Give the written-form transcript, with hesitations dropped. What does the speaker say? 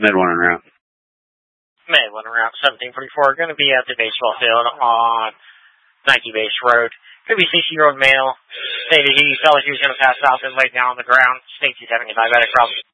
Mid one and route. Midland Route 1744, going to be at the baseball field on Nike Base Road. Could be 60-year-old male. Stated he felt like he was going to pass out and laid down on the ground. State he's having a diabetic problem.